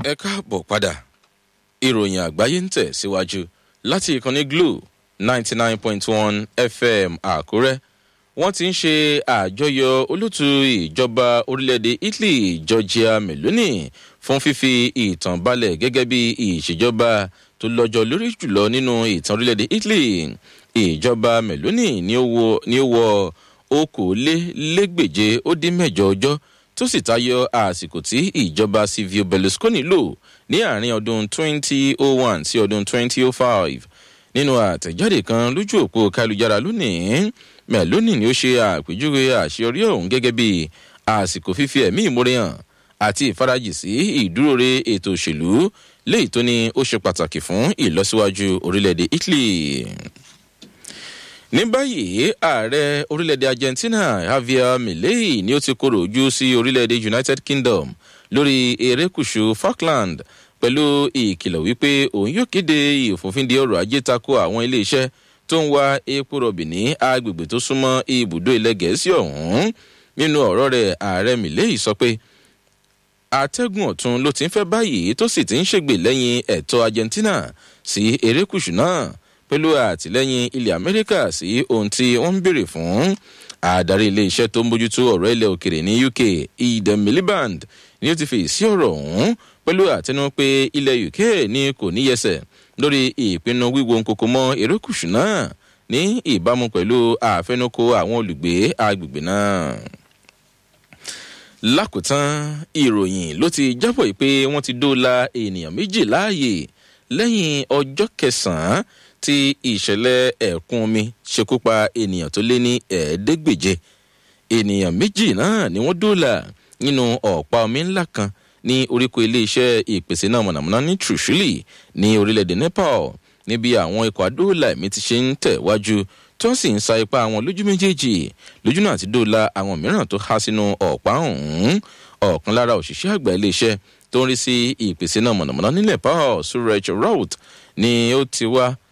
ẹ káàbọ̀ padà ìròyìn àgbáyé ń tẹ̀ síwájú láti ìkànnì Glo 99.1 FM Àkúrẹ́. Wọ́n ti ń ṣe àjọyọ̀ olótù ìjọba orílẹ̀-èdè Italy Giorgia Meloni fún fífi ìtàn balẹ̀ gẹ́gẹ́ bí ìṣèjọba tó lọ́jọ́ lórí jùlọ nínú ìtàn orílẹ̀-èdè Italy. Ìjọba Meloni ní ó wọ okòólélẹ́gbèje-ó-dín-mẹ́jọ ọjọ́ tó sì tayọ àsìkò tí ìjọba Silvio Berlusconi lò ní àárín ọdún 2001 sí ọdún 2005. Nínú àtẹ̀jáde kan lójú òpó kálujára lónìí, Meloni ni ó ṣe àpèjúwe àṣeyọrí ọ̀hún gẹ́gẹ́ bí àsìkò fífi ẹ̀mí ìmoore hàn àti ìfarajì sí ìdúróore ètò òṣèlú léyìí tó ní ó ṣe pàtàkì fún ìlọsíwájú orílẹ̀-èdè Italy. Ní báyìí, ààrẹ orílẹ̀-èdè Argentina Javier Milei ni ó ti kọ̀rọ̀ ojú sí orílẹ̀-èdè United Kingdom lórí erékùṣù Falkland pẹ̀lú ìkìlọ̀ wípé òun yóò kéde ìfòfindè ọrọ̀ ajé tako àwọn ilé-iṣẹ́ tó ń wa epo rọ̀bì ní agbègbè tó súnmọ́ ibùdó ilẹ̀ Gẹ̀ẹ́sì ọ̀hún. Nínú ọ̀rọ̀ rẹ̀, ààrẹ Milei sọ pé atẹ́gùn ọ̀tun ló ti ń fẹ́ báyìí tó sì ti ń ṣègbè lẹ́yìn ẹ̀tọ́ Argentina sí erékùṣù náà pẹ̀lú àtìlẹ́yìn ilẹ̀ Amẹ́ríkà sí ohun tí wọ́n ń béèrè fún. Adarí ilé-iṣẹ́ tó ń bójútó ọ̀rọ̀ ilẹ̀ òkèrè ní UK, Eden Miliband, ni ó ti fèsì sí ọ̀rọ̀ ọ̀hún pẹ̀lú àtẹnu pé ilẹ̀ UK ní kò níyẹsẹ̀ lórí ìpinnu wíwo nkoko mọ́ erékùṣù náà ní ìbámu pẹ̀lú àfẹnukò àwọn olùgbé agbègbè náà. Lákòótán, ìròyìn ló ti jábọ̀ pé wọ́n ti dóòlà ènìyàn méjì láàyè lẹ́yìn ọjọ́ kẹsàn-án tí ìṣẹ̀lẹ̀ ẹ̀kún omi ṣekú pa ènìyàn tó lé ní 500. Ènìyàn méjì náà ni wọ́n dóòlà nínú ọ̀pá omi ńlá kan ní oríkò iléeṣẹ́ ìpèsè náà mọ̀nàmọ́ná ní Trishuli ní orílẹ̀-èdè Nepal, níbi àwọn ikọ̀ adóòlà ẹ̀mí ti ṣe ń tẹ̀wájú tó sì ń sa ipá àwọn lójú méjèèjì lójú náà ti dóòlà àwọn mìíràn tó há sínú ọ̀pá ọ̀hún. Ọ̀kan lára òṣìṣẹ́ àgbà iléeṣẹ́ tó ń rí sí ìpèsè náà mọ̀nàmọ́ná ní Nepal, Suraj Raut, ni ó ti wá